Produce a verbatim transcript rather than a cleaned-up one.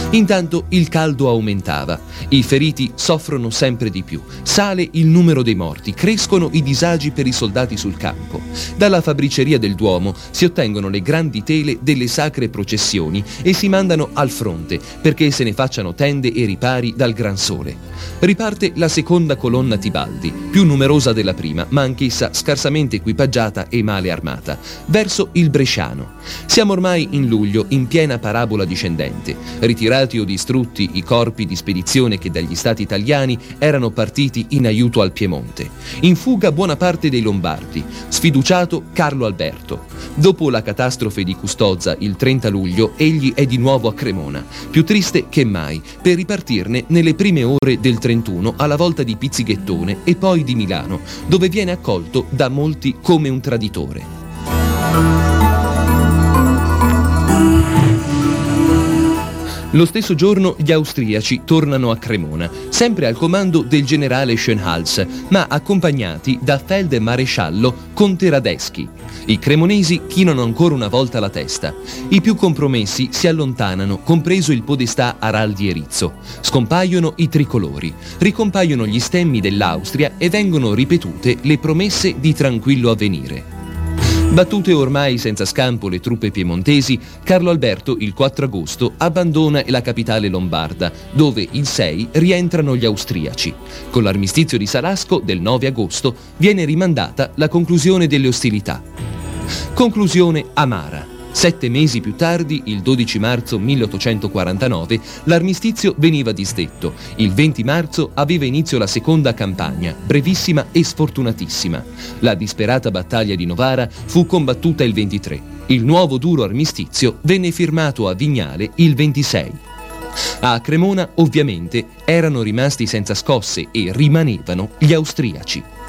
Intanto il caldo aumentava, i feriti soffrono sempre di più, sale il numero dei morti, crescono i disagi per i soldati sul campo. Dalla fabbriceria del Duomo si ottengono le grandi tele delle sacre processioni e si mandano al fronte perché se ne facciano tende e ripari dal gran sole. Riparte la seconda colonna Tibaldi, più numerosa della prima, ma anch'essa scarsamente equipaggiata e male armata, verso il Bresciano. Siamo ormai in luglio, in piena parabola discendente. Ritirati o distrutti i corpi di spedizione che dagli stati italiani erano partiti in aiuto al Piemonte. In fuga buona parte dei Lombardi, sfiduciato Carlo Alberto. Dopo la catastrofe di Custozza il trenta luglio, egli è di nuovo a Cremona, più triste che mai, per ripartirne nelle prime ore del trentuno alla volta di Pizzighettone e poi di Milano, dove viene accolto da molti come un traditore. Lo stesso giorno gli austriaci tornano a Cremona, sempre al comando del generale Schönhals, ma accompagnati da feldmaresciallo Conte Radetzky. I cremonesi chinano ancora una volta la testa. I più compromessi si allontanano, compreso il podestà Araldi e Rizzo. Scompaiono i tricolori, ricompaiono gli stemmi dell'Austria e vengono ripetute le promesse di tranquillo avvenire. Battute ormai senza scampo le truppe piemontesi, Carlo Alberto il quattro agosto abbandona la capitale lombarda, dove il sei rientrano gli austriaci. Con l'armistizio di Salasco del nove agosto viene rimandata la conclusione delle ostilità. Conclusione amara. Sette mesi più tardi, il dodici marzo milleottocentoquarantanove, l'armistizio veniva disdetto. Il venti marzo aveva inizio la seconda campagna, brevissima e sfortunatissima. La disperata battaglia di Novara fu combattuta il ventitré. Il nuovo duro armistizio venne firmato a Vignale il ventisei. A Cremona, ovviamente, erano rimasti senza scosse e rimanevano gli austriaci.